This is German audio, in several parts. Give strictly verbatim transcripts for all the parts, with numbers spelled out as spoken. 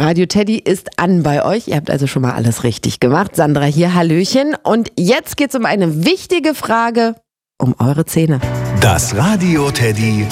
Radio Teddy ist an bei euch. Ihr habt also schon mal alles richtig gemacht. Sandra hier, hallöchen. Und jetzt geht's um eine wichtige Frage, um eure Zähne. Das Radio Teddy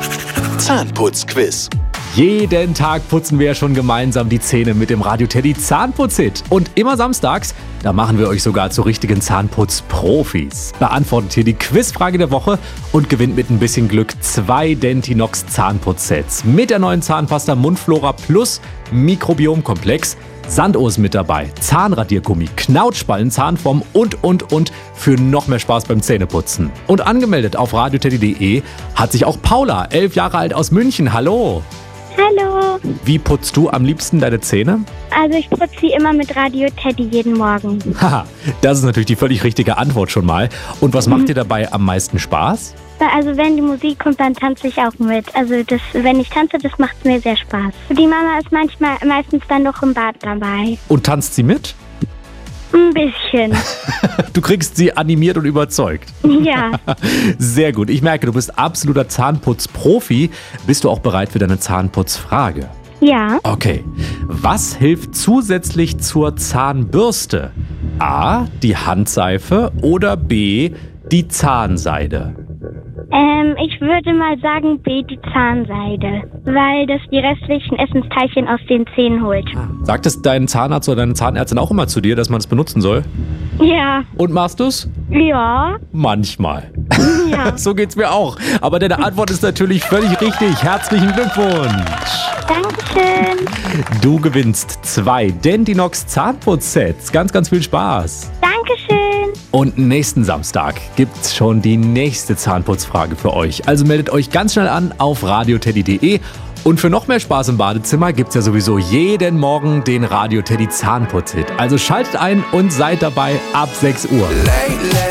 Zahnputzquiz. Jeden Tag putzen wir ja schon gemeinsam die Zähne mit dem Radio Teddy Zahnputz-Hit. Und immer samstags, da machen wir euch sogar zu richtigen Zahnputzprofis. Beantwortet hier die Quizfrage der Woche und gewinnt mit ein bisschen Glück zwei Dentinox Zahnputzsets. Mit der neuen Zahnpasta Mundflora Plus Mikrobiomkomplex. Sandohr ist mit dabei, Zahnradiergummi, Knautschballen, Zahnform und, und, und für noch mehr Spaß beim Zähneputzen. Und angemeldet auf radioteddy punkt de hat sich auch Paula, elf Jahre alt aus München. Hallo! Hallo. Wie putzt du am liebsten deine Zähne? Also ich putze sie immer mit Radio Teddy jeden Morgen. Haha, das ist natürlich die völlig richtige Antwort schon mal. Und was macht dir dabei am meisten Spaß? Also wenn die Musik kommt, dann tanze ich auch mit. Also das, wenn ich tanze, das macht mir sehr Spaß. Die Mama ist manchmal meistens dann noch im Bad dabei. Und tanzt sie mit? Ein bisschen. Du kriegst sie animiert und überzeugt. Ja. Sehr gut. Ich merke, du bist absoluter Zahnputzprofi. Bist du auch bereit für deine Zahnputzfrage? Ja. Okay. Was hilft zusätzlich zur Zahnbürste? A, die Handseife oder B, die Zahnseide? Ähm, ich würde mal sagen B, die Zahnseide, weil das die restlichen Essensteilchen aus den Zähnen holt. Sagt es dein Zahnarzt oder deine Zahnärztin auch immer zu dir, dass man es benutzen soll? Ja. Und machst du's? Ja. Manchmal. Ja. So geht's mir auch. Aber deine Antwort ist natürlich völlig richtig. Herzlichen Glückwunsch. Dankeschön. Du gewinnst zwei Dentinox Zahnputzsets. Ganz, ganz viel Spaß. Dankeschön. Und nächsten Samstag gibt's schon die nächste Zahnputzfrage für euch. Also meldet euch ganz schnell an auf radioteddy punkt de. Und für noch mehr Spaß im Badezimmer gibt's ja sowieso jeden Morgen den Radio Teddy Zahnputz-Hit. Also schaltet ein und seid dabei ab sechs Uhr.